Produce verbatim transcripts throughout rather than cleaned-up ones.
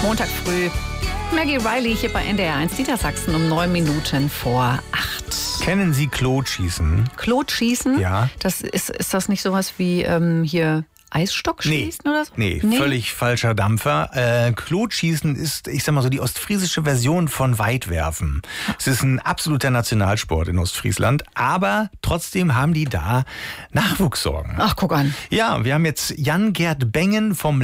Montag früh. Maggie Riley hier bei N D R eins Niedersachsen um neun Minuten vor acht. Kennen Sie Klotschießen? Klotschießen? Ja. Das ist, ist das nicht sowas wie ähm, hier Eisstockschießen nee. oder so? Nee, nee, völlig falscher Dampfer. Äh, Klotschießen ist, ich sag mal so, die ostfriesische Version von Weitwerfen. Es ist ein absoluter Nationalsport in Ostfriesland, aber trotzdem haben die da Nachwuchssorgen. Ach, guck an. Ja, wir haben jetzt Jan-Gerd Bengen vom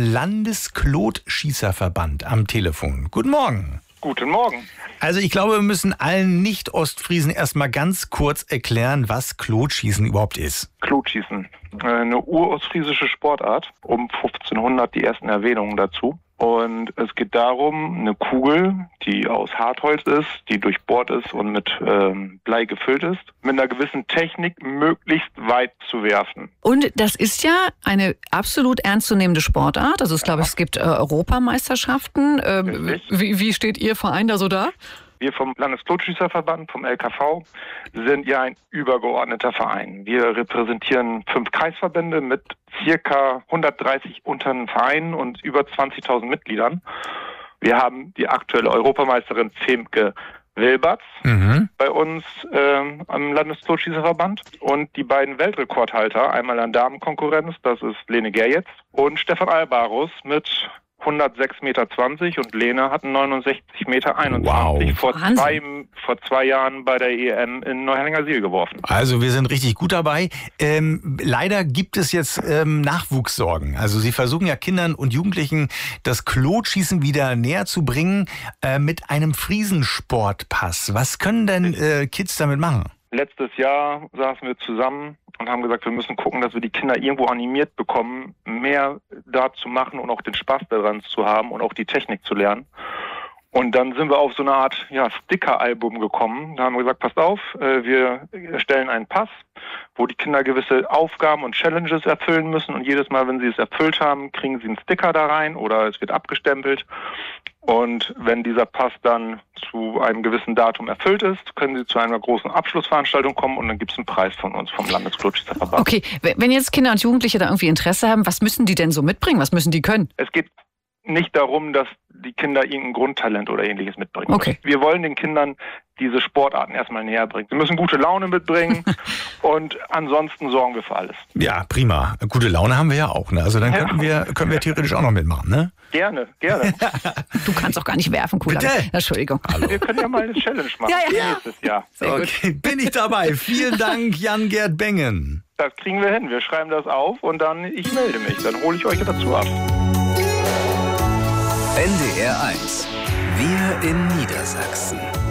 Landesklotschießerverband am Telefon. Guten Morgen. Guten Morgen. Also ich glaube, wir müssen allen Nicht-Ostfriesen erstmal ganz kurz erklären, was Klotschießen überhaupt ist. Klotschießen, eine urostfriesische Sportart, um fünfzehnhundert die ersten Erwähnungen dazu. Und es geht darum, eine Kugel, die aus Hartholz ist, die durchbohrt ist und mit ähm, Blei gefüllt ist, mit einer gewissen Technik möglichst weit zu werfen. Und das ist ja eine absolut ernstzunehmende Sportart. Also ich glaube, es gibt äh, Europameisterschaften. Ähm, wie, wie steht Ihr Verein da so da? Wir vom Landesklotschießerverband, vom L K V, sind ja ein übergeordneter Verein. Wir repräsentieren fünf Kreisverbände mit circa hundertdreißig unteren Vereinen und über zwanzigtausend Mitgliedern. Wir haben die aktuelle Europameisterin Femke Wilberts mhm. bei uns ähm, am Landesklotschießerverband und die beiden Weltrekordhalter, einmal an Damenkonkurrenz, das ist Lene Gerjetz und Stefan Albarus mit hundertsechs Meter zwanzig und Lene hat neunundsechzig Meter einundzwanzig wow. vor, zwei, vor zwei Jahren bei der E M in Neuhällingersiel geworfen. Also wir sind richtig gut dabei. Ähm, leider gibt es jetzt ähm, Nachwuchssorgen. Also Sie versuchen ja Kindern und Jugendlichen das Klotschießen wieder näher zu bringen äh, mit einem Friesensportpass. Was können denn äh, Kids damit machen? Letztes Jahr saßen wir zusammen und haben gesagt, wir müssen gucken, dass wir die Kinder irgendwo animiert bekommen, mehr da zu machen und auch den Spaß daran zu haben und auch die Technik zu lernen. Und dann sind wir auf so eine Art ja, Sticker-Album gekommen. Da haben wir gesagt, passt auf, wir erstellen einen Pass, wo die Kinder gewisse Aufgaben und Challenges erfüllen müssen. Und jedes Mal, wenn sie es erfüllt haben, kriegen sie einen Sticker da rein oder es wird abgestempelt. Und wenn dieser Pass dann zu einem gewissen Datum erfüllt ist, können sie zu einer großen Abschlussveranstaltung kommen und dann gibt es einen Preis von uns, vom Landesklotschießerverband. Okay, wenn jetzt Kinder und Jugendliche da irgendwie Interesse haben, was müssen die denn so mitbringen? Was müssen die können? Es geht nicht darum, dass die Kinder irgendein Grundtalent oder Ähnliches mitbringen. Okay. Wir wollen den Kindern diese Sportarten erstmal näher bringen. Sie müssen gute Laune mitbringen und ansonsten sorgen wir für alles. Ja, prima. Gute Laune haben wir ja auch. Ne? Also dann könnten wir, können wir theoretisch auch noch mitmachen, ne? Gerne, gerne. Du kannst auch gar nicht werfen, cool. Bitte? Entschuldigung. Hallo. Wir können ja mal eine Challenge machen Ja, ja. nächstes Jahr. Sehr okay, bin ich dabei. Vielen Dank, Jan-Gerd Bengen. Das kriegen wir hin. Wir schreiben das auf und dann, ich melde mich. Dann hole ich euch dazu ab. N D R eins. Wir in Niedersachsen.